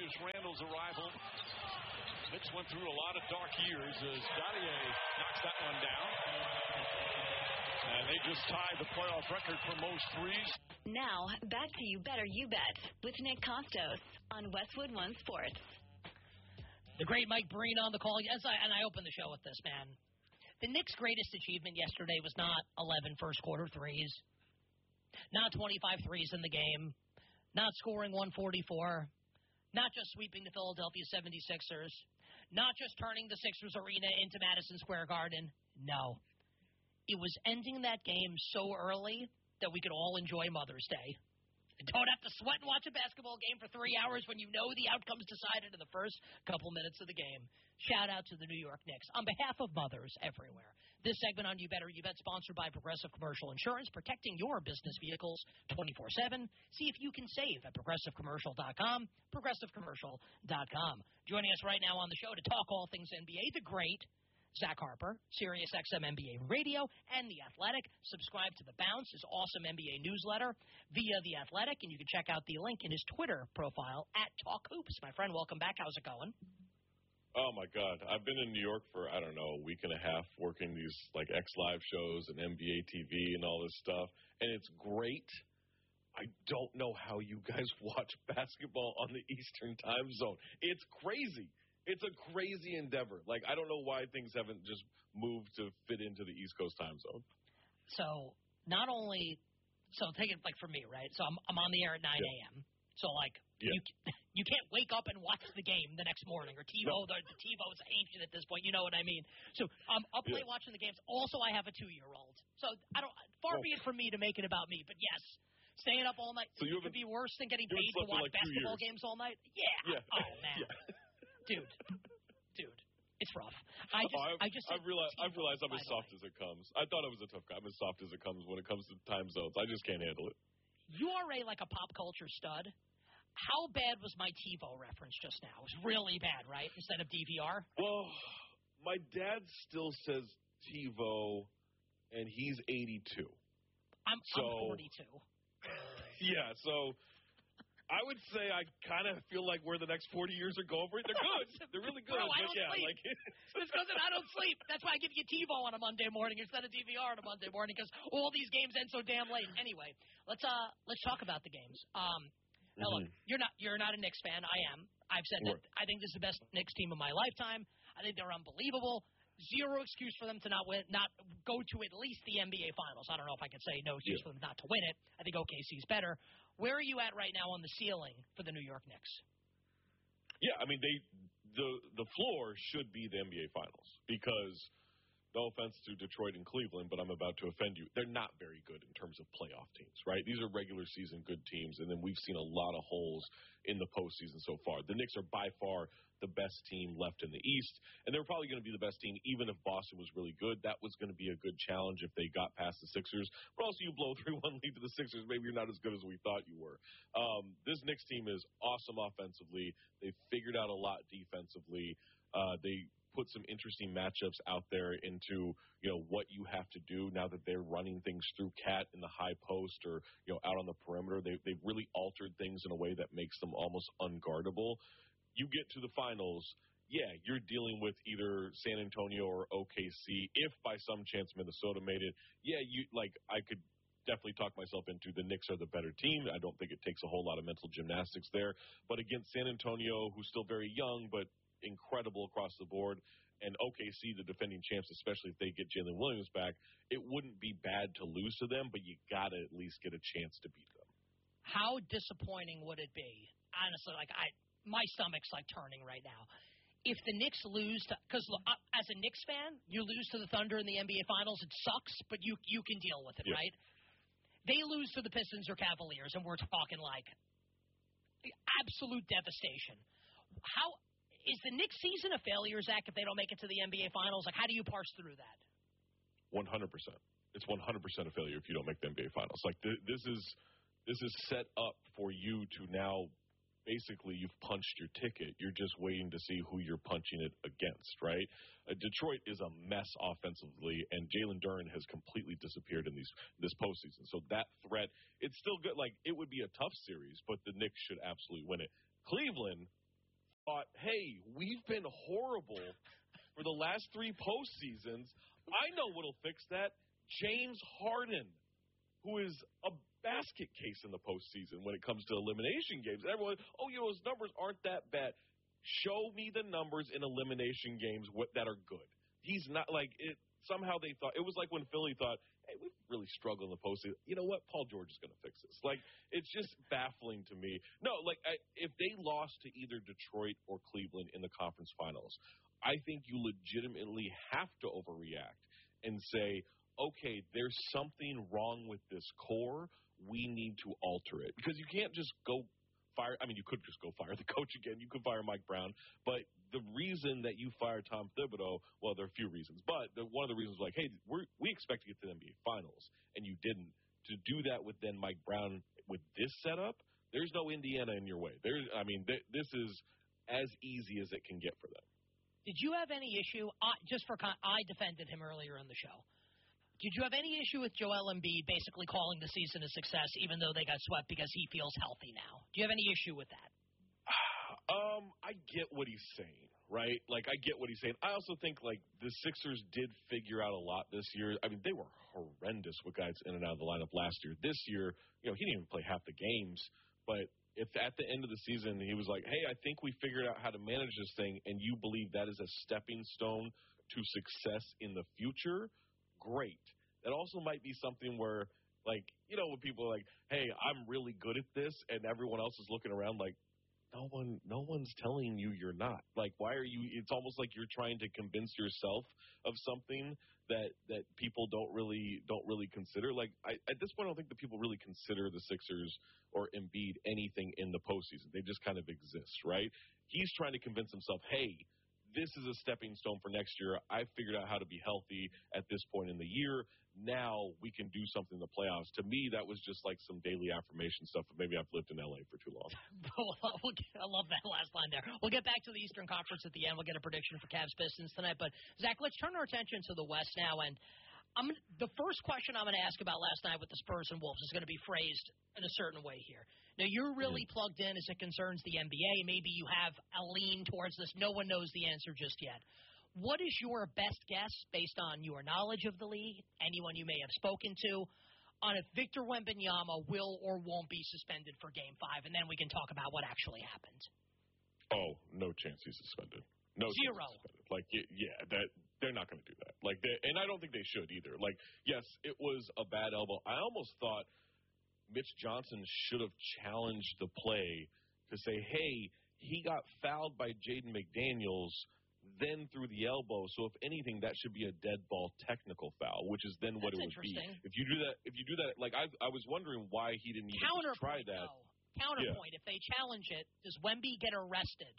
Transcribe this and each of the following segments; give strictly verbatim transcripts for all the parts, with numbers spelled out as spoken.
Julius Randle's arrival. Knicks went through a lot of dark years as Gautier knocks that one down. And they just tied the playoff record for most threes. Now, back to You Better You Bet with Nick Costos on Westwood One Sports. The great Mike Breen on the call. Yes, I, and I opened the show with this, man. The Knicks' greatest achievement yesterday was not eleven first-quarter threes, not twenty-five threes in the game, not scoring one forty-four, not just sweeping the Philadelphia seventy-sixers, not just turning the Sixers arena into Madison Square Garden. No. It was ending that game so early that we could all enjoy Mother's Day. Don't have to sweat and watch a basketball game for three hours when you know the outcome's decided in the first couple minutes of the game. Shout out to the New York Knicks. On behalf of mothers everywhere, this segment on You Better You Bet sponsored by Progressive Commercial Insurance, protecting your business vehicles twenty-four seven. See if you can save at progressive commercial dot com, progressive commercial dot com. Joining us right now on the show to talk all things N B A, the great Zach Harper, Sirius X M N B A Radio, and The Athletic. Subscribe to The Bounce, his awesome N B A newsletter, via The Athletic, and you can check out the link in his Twitter profile, at Talk Hoops. My friend, welcome back. How's it going? Oh, my God. I've been in New York for, I don't know, a week and a half working these, like, X-Live shows and N B A T V and all this stuff, and it's great. I don't know how you guys watch basketball on the Eastern time zone. It's crazy. It's a crazy endeavor. Like, I don't know why things haven't just moved to fit into the East Coast time zone. So, not only – so, take it, like, for me, right? So, I'm, I'm on the air at nine a.m. So, like, yeah. you you can't wake up and watch the game the next morning. Or TiVo, no. the, the TiVo's ancient at this point. You know what I mean? So, I'm up late yeah. watching the games. Also, I have a two-year-old. So, I don't – far oh. be it from me to make it about me. But, yes, staying up all night so could be worse than getting paid to watch like basketball games all night. Yeah. yeah. Oh, man. Yeah. Dude, dude, it's rough. I just, oh, I've, I just, I've realized, I've realized I'm as soft as it comes. I thought I was a tough guy. I'm as soft as it comes when it comes to time zones. I just can't handle it. You are a like a pop culture stud. How bad was my TiVo reference just now? It was really bad, right? Instead of D V R. Well, my dad still says TiVo, and he's eighty-two. I'm, so, I'm forty-two. Yeah, so. I would say I kind of feel like where the next forty years are going for it. They're good. They're really good. Bro, I don't yeah, sleep. Like, it's because I don't sleep. That's why I give you TiVo on a Monday morning instead of D V R on a Monday morning because all these games end so damn late. Anyway, let's uh let's talk about the games. Um, now mm-hmm. look, you're not you're not a Knicks fan. I am. I've said that I think this is the best Knicks team of my lifetime. I think they're unbelievable. Zero excuse for them to not win, not go to at least the N B A Finals. I don't know if I could say no excuse yeah. for them not to win it. I think O K C's better. Where are you at right now on the ceiling for the New York Knicks? Yeah, I mean they the the floor should be the N B A Finals because no offense to Detroit and Cleveland, but I'm about to offend you. They're not very good in terms of playoff teams, right? These are regular season good teams, and then we've seen a lot of holes in the postseason so far. The Knicks are by far the best team left in the East, and they're probably going to be the best team even if Boston was really good. That was going to be a good challenge if they got past the Sixers. But also you blow three one lead to the Sixers, maybe you're not as good as we thought you were. Um, this Knicks team is awesome offensively. They figured out a lot defensively. Uh, they put some interesting matchups out there into, you know, what you have to do now that they're running things through Cat in the high post or, you know, out on the perimeter. They, they've really altered things in a way that makes them almost unguardable. You get to the finals, yeah, you're dealing with either San Antonio or O K C. If by some chance Minnesota made it, yeah, you like I could definitely talk myself into the Knicks are the better team. I don't think it takes a whole lot of mental gymnastics there. But against San Antonio, who's still very young, but incredible across the board, and O K C, the defending champs, especially if they get Jalen Williams back, it wouldn't be bad to lose to them, but you got to at least get a chance to beat them. How disappointing would it be? Honestly, like I, my stomach's like turning right now. If the Knicks lose to, because as a Knicks fan, you lose to the Thunder in the N B A Finals, it sucks, but you you can deal with it, yeah. right? They lose to the Pistons or Cavaliers, and we're talking like absolute devastation. How is the Knicks season a failure, Zach, if they don't make it to the N B A Finals? Like, how do you parse through that? one hundred percent. It's one hundred percent a failure if you don't make the N B A Finals. Like, th- this is this is set up for you to now basically you've punched your ticket. You're just waiting to see who you're punching it against, right? Uh, Detroit is a mess offensively, and Jalen Duren has completely disappeared in these this postseason. So that threat, it's still good. Like, it would be a tough series, but the Knicks should absolutely win it. Cleveland, thought, hey, we've been horrible for the last three postseasons. I know what'll fix that. James Harden, who is a basket case in the postseason when it comes to elimination games. Everyone, oh, you know, his numbers aren't that bad. Show me the numbers in elimination games what, that are good. He's not like it. Somehow they thought, it was like when Philly thought, hey, we've really struggled in the postseason. You know what? Paul George is going to fix this. Like, it's just baffling to me. No, like, I, if they lost to either Detroit or Cleveland in the conference finals, I think you legitimately have to overreact and say, okay, there's something wrong with this core. We need to alter it. Because you can't just go fire. I mean, you could just go fire the coach again. You could fire Mike Brown. But the reason that you fired Tom Thibodeau, well, there are a few reasons. But the, one of the reasons was like, hey, we're, we expect to get to the N B A Finals, and you didn't. To do that with then Mike Brown with this setup, there's no Indiana in your way. There's, I mean, th- this is as easy as it can get for them. Did you have any issue? I, just for con- I defended him earlier in the show. Did you have any issue with Joel Embiid basically calling the season a success, even though they got swept because he feels healthy now? Do you have any issue with that? Um, I get what he's saying, right? Like, I get what he's saying. I also think, like, the Sixers did figure out a lot this year. I mean, they were horrendous with guys in and out of the lineup last year. This year, you know, he didn't even play half the games. But if at the end of the season he was like, hey, I think we figured out how to manage this thing, and you believe that is a stepping stone to success in the future, great. That also might be something where, like, you know, when people are like, hey, I'm really good at this, and everyone else is looking around like, No one, no one's telling you you're not. Like, why are you? It's almost like you're trying to convince yourself of something that that people don't really don't really consider. Like, I, at this point, I don't think that people really consider the Sixers or Embiid anything in the postseason. They just kind of exist, right? He's trying to convince himself, hey, this is a stepping stone for next year. I figured out how to be healthy at this point in the year. Now we can do something in the playoffs. To me, that was just like some daily affirmation stuff. But maybe I've lived in L A for too long. we'll get, I love that last line there. We'll get back to the Eastern Conference at the end. We'll get a prediction for Cavs Pistons tonight. But, Zach, let's turn our attention to the West now. And I'm the first question I'm going to ask about last night with the Spurs and Wolves is going to be phrased in a certain way here. Now, you're really mm-hmm. plugged in as it concerns the N B A. Maybe you have a lean towards this. No one knows the answer just yet. What is your best guess, based on your knowledge of the league, anyone you may have spoken to, on if Victor Wembanyama will or won't be suspended for Game five? And then we can talk about what actually happened. Oh, no chance he's suspended. No Zero. Suspended. Like, yeah, that they're not going to do that. Like, they, and I don't think they should either. Like, yes, it was a bad elbow. I almost thought Mitch Johnson should have challenged the play to say, hey, he got fouled by Jaden McDaniels, then through the elbow. So if anything, that should be a dead ball technical foul, which is then what That's it would be. If you do that, if you do that, like I, I was wondering why he didn't even try that. Though. Counterpoint: yeah. If they challenge it, does Wemby get arrested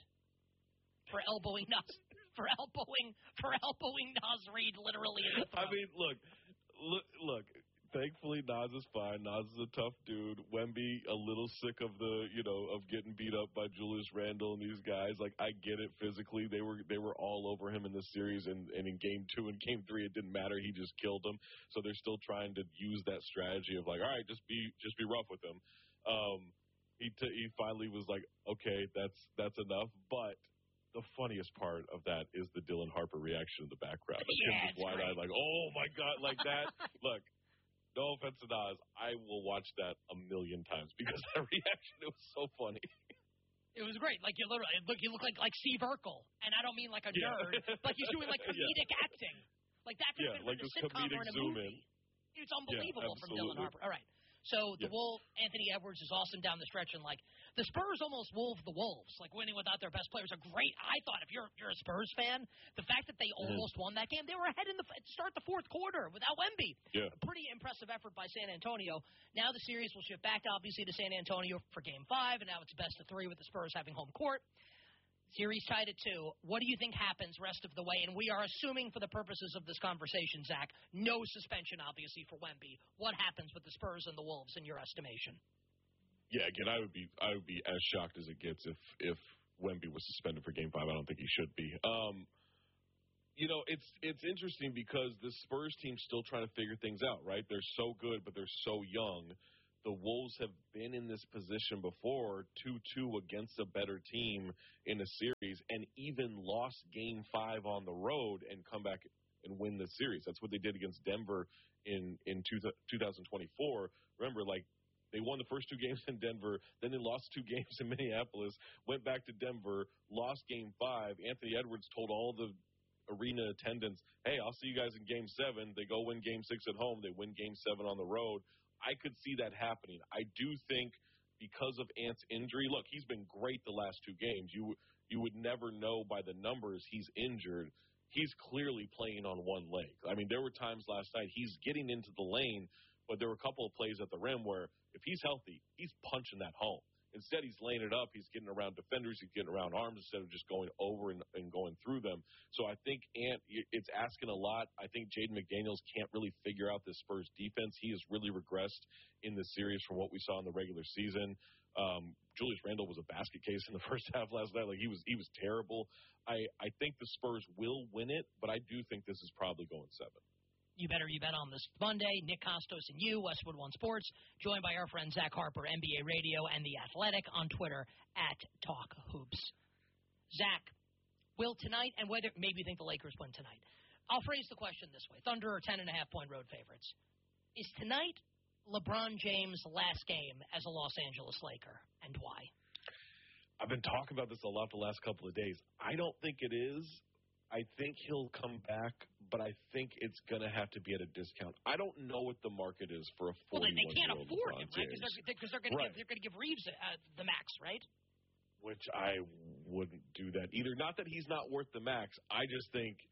for elbowing Nas for elbowing for elbowing Naz Reid literally in the throat? I mean, look, look, look. Thankfully, Naz is fine. Naz is a tough dude. Wemby, a little sick of the, you know, of getting beat up by Julius Randle and these guys. Like, I get it physically. They were they were all over him in this series, and, and in game two and game three, it didn't matter. He just killed them. So they're still trying to use that strategy of like, all right, just be just be rough with him. Um, he t- he finally was like, okay, that's that's enough. But the funniest part of that is the Dylan Harper reaction in the background. Yeah, him just wide-eyed, like, oh my god, like that. Look. No offense to Nas, I will watch that a million times because that reaction, it was so funny. It was great. Like, you literally, look, you look like like Steve Urkel, and I don't mean like a yeah. nerd, but he's doing like comedic yeah. acting. Like that could yeah, have been like like a this sitcom or in a movie. In. It's unbelievable yeah, from Dylan Harper. All right. So the yeah. Wolf, Anthony Edwards is awesome down the stretch, and like the Spurs almost wolved the Wolves, like winning without their best players. A great, I thought, if you're you're a Spurs fan, the fact that they mm-hmm. almost won that game, they were ahead in the start the fourth quarter without Wemby. Yeah, a pretty impressive effort by San Antonio. Now the series will shift back obviously to San Antonio for Game Five, and now it's best of three with the Spurs having home court. Series tied at two. What do you think happens rest of the way? And we are assuming for the purposes of this conversation, Zach, no suspension, obviously, for Wemby. What happens with the Spurs and the Wolves in your estimation? Yeah, again, I would be I would be as shocked as it gets if, if Wemby was suspended for Game five. I don't think he should be. Um, you know, it's it's interesting because the Spurs team's still trying to figure things out, right? They're so good, but they're so young the Wolves have been in this position before, two two against a better team in a series, and even lost game five on the road and come back and win the series. That's what they did against Denver in, in two, twenty twenty-four. Remember, like, they won the first two games in Denver, then they lost two games in Minneapolis, went back to Denver, lost game five. Anthony Edwards told all the arena attendants, hey, I'll see you guys in game seven. They go win game six at home. They win game seven on the road. I could see that happening. I do think because of Ant's injury, look, he's been great the last two games. You you would never know by the numbers he's injured. He's clearly playing on one leg. I mean, there were times last night he's getting into the lane, but there were a couple of plays at the rim where if he's healthy, he's punching that home. Instead, he's laying it up. He's getting around defenders. He's getting around arms instead of just going over and, and going through them. So I think Ant, it's asking a lot. I think Jaden McDaniels can't really figure out the Spurs defense. He has really regressed in the series from what we saw in the regular season. Um, Julius Randle was a basket case in the first half last night. Like he was, he was terrible. I, I think the Spurs will win it, but I do think this is probably going seven. You Better You Bet on this Monday. Nick Costos and you, Westwood One Sports, joined by our friend Zach Harper, N B A Radio and The Athletic, on Twitter at Talk Hoops. Zach, will tonight, and whether maybe you think the Lakers win tonight, I'll phrase the question this way. Thunder are ten and a half point road favorites. Is tonight LeBron James' last game as a Los Angeles Laker, and why? I've been talking about this a lot the last couple of days. I don't think it is. I think he'll come back, but I think it's going to have to be at a discount. I don't know what the market is for a forty-one-year-old Well, they can't afford LeBron him, right? Because they're, they're going right. to give Reeves uh, the max, right? Which I wouldn't do that either. Not that he's not worth the max. I just think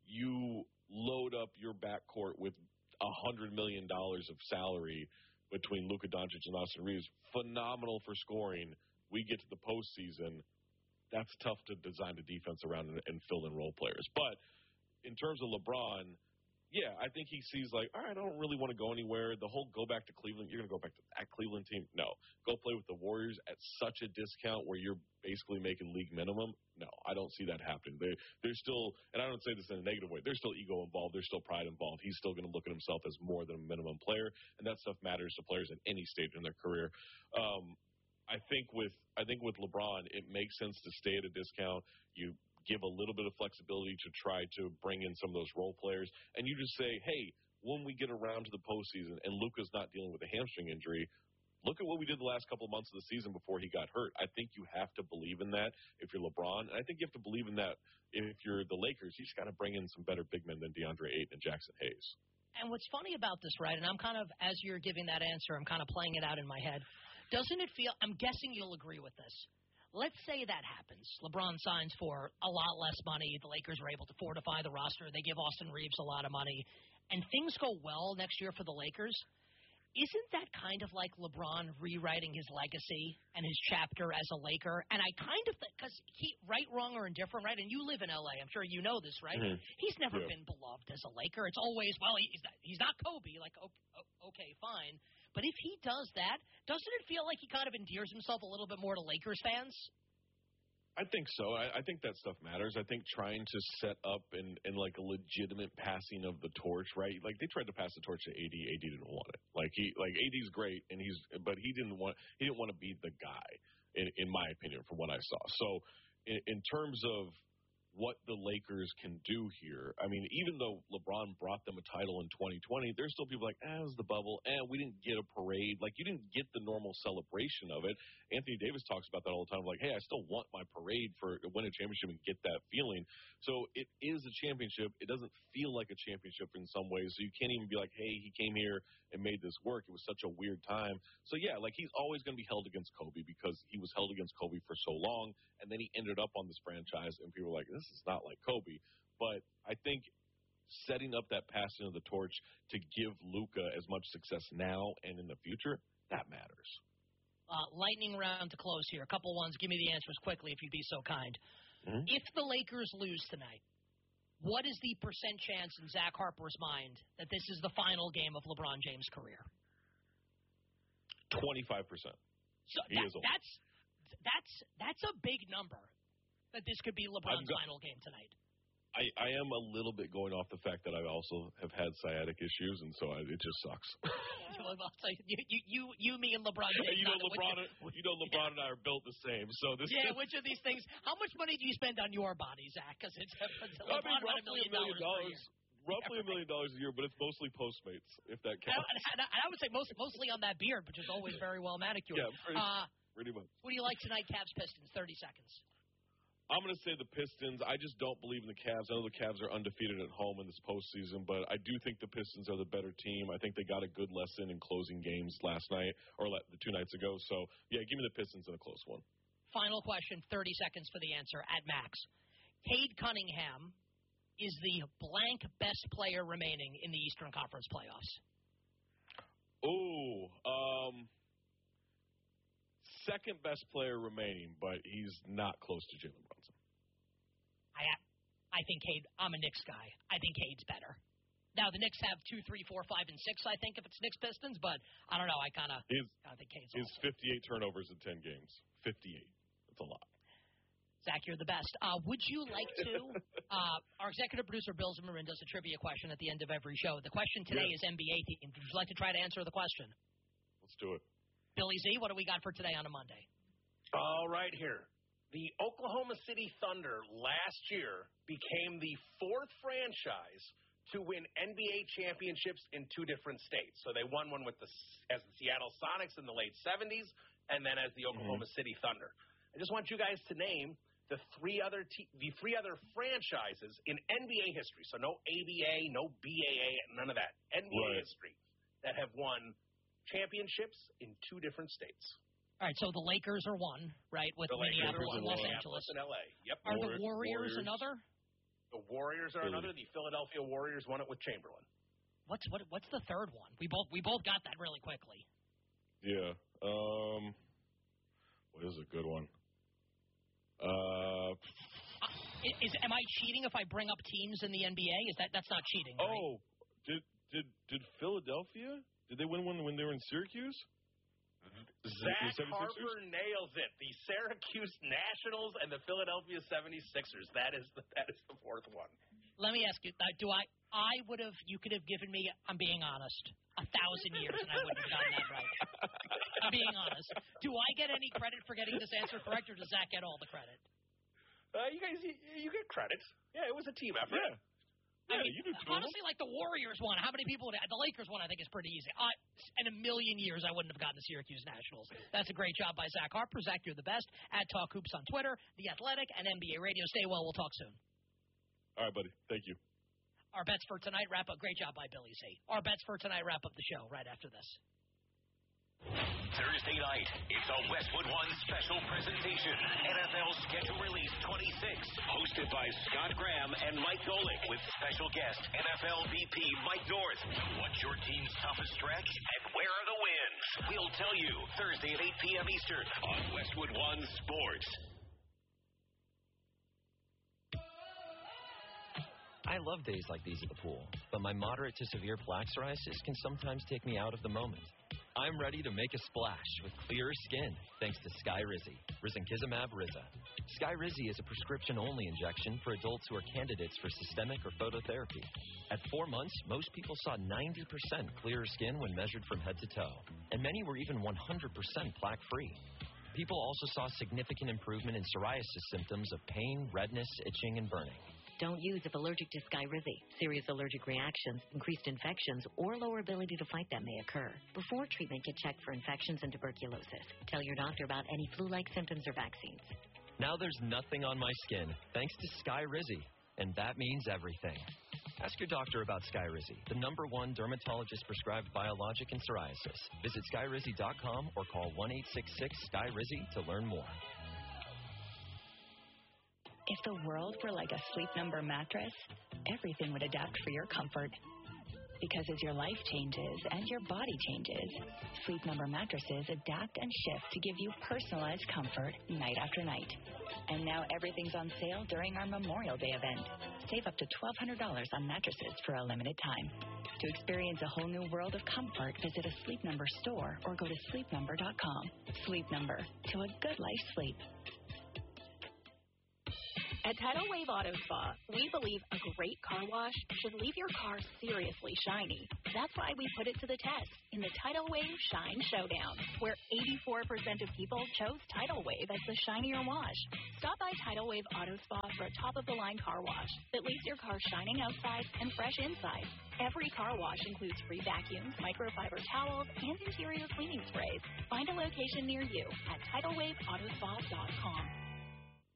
you load up your backcourt with one hundred million dollars of salary between Luka Doncic and Austin Reeves. Phenomenal for scoring. We get to the postseason. That's tough to design the defense around and, and fill in role players. But in terms of LeBron, yeah, I think he sees like, all right, I don't really want to go anywhere. The whole go back to Cleveland, you're going to go back to that Cleveland team? No. Go play with the Warriors at such a discount where you're basically making league minimum? No, I don't see that happening. They, they're still, and I don't say this in a negative way, there's still ego involved. There's still pride involved. He's still going to look at himself as more than a minimum player, and that stuff matters to players at any stage in their career. Um, I think with I think with LeBron, it makes sense to stay at a discount. You give a little bit of flexibility to try to bring in some of those role players, and you just say, hey, when we get around to the postseason and Luka's not dealing with a hamstring injury, look at what we did the last couple of months of the season before he got hurt. I think you have to believe in that if you're LeBron, and I think you have to believe in that if you're the Lakers. You just got to bring in some better big men than DeAndre Ayton and Jackson Hayes. And what's funny about this, right, and I'm kind of, as you're giving that answer, I'm kind of playing it out in my head. Doesn't it feel – I'm guessing you'll agree with this. Let's say that happens. LeBron signs for a lot less money. The Lakers are able to fortify the roster. They give Austin Reeves a lot of money. And things go well next year for the Lakers. Isn't that kind of like LeBron rewriting his legacy and his chapter as a Laker? And I kind of – because he – right, wrong, or indifferent, right? And you live in L A. I'm sure you know this, right? Mm-hmm. He's never yeah. been beloved as a Laker. It's always, well, he's not, he's not Kobe. Like, okay, okay, fine. But if he does that, doesn't it feel like he kind of endears himself a little bit more to Lakers fans? I think so. I, I think that stuff matters. I think trying to set up in, in like a legitimate passing of the torch, right? Like they tried to pass the torch to A D. A D didn't want it. Like he, like A D's great, and he's, but he didn't want, he didn't want to be the guy, in, in my opinion, from what I saw. So, in, in terms of what the Lakers can do here. I mean, even though LeBron brought them a title in twenty twenty, there's still people like, ah, it was the bubble, and eh, we didn't get a parade. Like, you didn't get the normal celebration of it. Anthony Davis talks about that all the time, like, hey, I still want my parade for to win a championship and get that feeling. So it is a championship. It doesn't feel like a championship in some ways, so you can't even be like, hey, he came here and made this work. It was such a weird time. So, yeah, like, he's always going to be held against Kobe because he was held against Kobe for so long, and then he ended up on this franchise, and people were like, this is not like Kobe. But I think setting up that passing of the torch to give Luka as much success now and in the future, that matters. Uh, lightning round to close here. A couple ones. Give me the answers quickly if you'd be so kind. Mm-hmm. If the Lakers lose tonight, what is the percent chance in Zach Harper's mind that this is the final game of LeBron James' career? twenty-five percent. So he that, is old. that's that's that's a big number. That this could be LeBron's got, final game tonight. I, I am a little bit going off the fact that I also have had sciatic issues, and so I, it just sucks. you, you, you, you, me, and LeBron James. You know, LeBron, you know, LeBron and I are built the same. So this. Yeah, which of these things? How much money do you spend on your body, Zach? Because it's, it's LeBron I mean, roughly a million, a million dollars. dollars. Roughly a million dollars a year, but it's mostly Postmates, if that counts. And I, and I would say most, mostly on that beard, which is always very well manicured. Yeah, pretty, uh, pretty much. What do you like tonight, Cavs Pistons? thirty seconds. I'm going to say the Pistons. I just don't believe in the Cavs. I know the Cavs are undefeated at home in this postseason, but I do think the Pistons are the better team. I think they got a good lesson in closing games last night, or the two nights ago. So, yeah, give me the Pistons in a close one. Final question, thirty seconds for the answer at max. Cade Cunningham is the blank best player remaining in the Eastern Conference playoffs. Oh, um, second best player remaining, but he's not close to Jalen Brunson. I, I think Cade. I'm a Knicks guy. I think Cade's better. Now the Knicks have two, three, four, five, and six. I think if it's Knicks Pistons, but I don't know. I kind of. I think Cade's. His fifty-eight turnovers in ten games. fifty-eight. That's a lot. Zach, you're the best. Uh, would you like to? uh, our executive producer, Bill Zimmerman, does a trivia question at the end of every show. The question today yes. is N B A team. Would you like to try to answer the question? Let's do it. Billy Z, what do we got for today on a Monday? All right, here. The Oklahoma City Thunder last year became the fourth franchise to win N B A championships in two different states. So they won one with the as the Seattle Sonics in the late seventies, and then as the Oklahoma mm-hmm. City Thunder. I just want you guys to name the three other te- the three other franchises in N B A history. So no A B A, no B A A, none of that. N B A right. history that have won championships in two different states. All right, so the Lakers are one, right, with the Minneapolis and Los Angeles and L A. Yep. Are Warriors, the Warriors, Warriors another? The Warriors are another. The Philadelphia Warriors won it with Chamberlain. What's what? What's the third one? We both we both got that really quickly. Yeah. Um. What is a good one? Uh. Is, is am I cheating if I bring up teams in the N B A? Is that that's not cheating? Right? Oh, did did did Philadelphia? Did they win one when they were in Syracuse? Zach Harper nails it. The Syracuse Nationals and the Philadelphia seventy-sixers. That is the, that is the fourth one. Let me ask you, uh, do I I would have, you could have given me, I'm being honest, a thousand years and I wouldn't have gotten that right. I'm being honest. Do I get any credit for getting this answer correct, or does Zach get all the credit? Uh, you guys, you, you get credit. Yeah, it was a team effort. Yeah. I Yeah, mean, you do too. honestly, like the Warriors one, how many people would – the Lakers one I think is pretty easy. I, in a million years, I wouldn't have gotten the Syracuse Nationals. That's a great job by Zach Harper. Zach, you're the best. At Talk Hoops on Twitter, The Athletic, and N B A Radio. Stay well. We'll talk soon. All right, buddy. Thank you. Our bets for tonight wrap up. Great job by Billy C. Our bets for tonight wrap up the show right after this. Thursday night, it's a Westwood One special presentation. N F L Schedule Release twenty-six, hosted by Scott Graham and Mike Golick, with special guest N F L V P Mike North. What's your team's toughest stretch, and where are the wins? We'll tell you Thursday at eight p.m. Eastern on Westwood One Sports. I love days like these at the pool, but my moderate to severe plaque psoriasis can sometimes take me out of the moment. I'm ready to make a splash with clearer skin thanks to Skyrizi, risankizumab Riza. Skyrizi is a prescription-only injection for adults who are candidates for systemic or phototherapy. At four months, most people saw ninety percent clearer skin when measured from head to toe, and many were even one hundred percent plaque-free. People also saw significant improvement in psoriasis symptoms of pain, redness, itching, and burning. Don't use if allergic to Skyrizi. Serious allergic reactions, increased infections, or lower ability to fight them may occur. Before treatment, get checked for infections and tuberculosis. Tell your doctor about any flu-like symptoms or vaccines. Now there's nothing on my skin thanks to Skyrizi, and that means everything. Ask your doctor about Skyrizi, the number one dermatologist-prescribed biologic in psoriasis. Visit skyrizi dot com or call one eight six six Skyrizi to learn more. If the world were like a Sleep Number mattress, everything would adapt for your comfort. Because as your life changes and your body changes, Sleep Number mattresses adapt and shift to give you personalized comfort night after night. And now everything's on sale during our Memorial Day event. Save up to twelve hundred dollars on mattresses for a limited time. To experience a whole new world of comfort, visit a Sleep Number store or go to sleep number dot com. Sleep Number, to a good life sleep. At Tidal Wave Auto Spa, we believe a great car wash should leave your car seriously shiny. That's why we put it to the test in the Tidal Wave Shine Showdown, where eighty-four percent of people chose Tidal Wave as the shinier wash. Stop by Tidal Wave Auto Spa for a top-of-the-line car wash that leaves your car shining outside and fresh inside. Every car wash includes free vacuums, microfiber towels, and interior cleaning sprays. Find a location near you at tidal wave auto spa dot com.